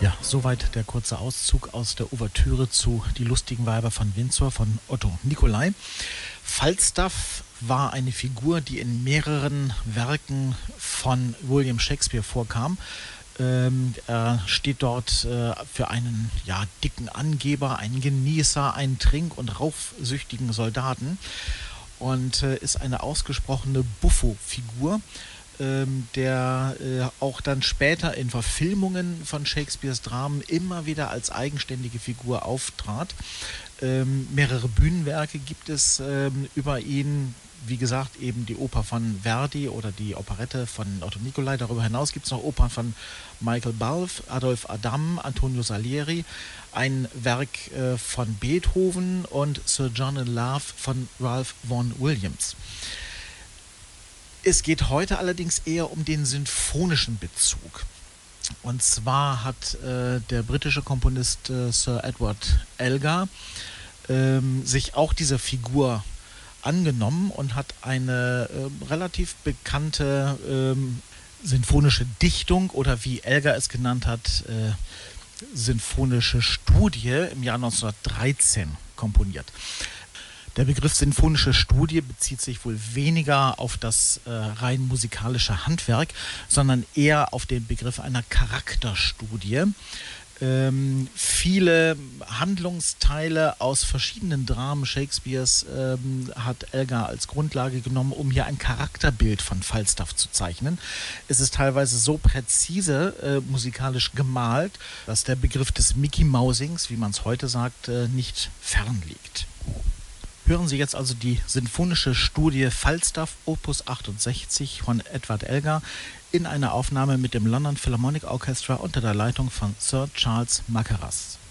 Ja, soweit der kurze Auszug aus der Ouvertüre zu Die lustigen Weiber von Windsor von Otto Nicolai. Falstaff war eine Figur, die in mehreren Werken von William Shakespeare vorkam. Er steht dort für einen dicken Angeber, einen Genießer, einen trink- und raufsüchtigen Soldaten und ist eine ausgesprochene Buffo-Figur, der auch dann später in Verfilmungen von Shakespeares Dramen immer wieder als eigenständige Figur auftrat. Mehrere Bühnenwerke gibt es über ihn. Wie gesagt, eben die Oper von Verdi oder die Operette von Otto Nicolai. Darüber hinaus gibt es noch Opern von Michael Balfe, Adolphe Adam, Antonio Salieri, ein Werk von Beethoven und Sir John in Love von Ralph Vaughan Williams. Es geht heute allerdings eher um den sinfonischen Bezug. Und zwar hat der britische Komponist Sir Edward Elgar sich auch dieser Figur angenommen und hat eine relativ bekannte sinfonische Dichtung oder wie Elgar es genannt hat, sinfonische Studie im Jahr 1913 komponiert. Der Begriff sinfonische Studie bezieht sich wohl weniger auf das rein musikalische Handwerk, sondern eher auf den Begriff einer Charakterstudie. Viele Handlungsteile aus verschiedenen Dramen Shakespeares hat Elgar als Grundlage genommen, um hier ein Charakterbild von Falstaff zu zeichnen. Es ist teilweise so präzise musikalisch gemalt, dass der Begriff des Mickey-Mousings, wie man es heute sagt, nicht fern liegt. Hören Sie jetzt also die sinfonische Studie Falstaff Opus 68 von Edward Elgar in einer Aufnahme mit dem London Philharmonic Orchestra unter der Leitung von Sir Charles Mackerras.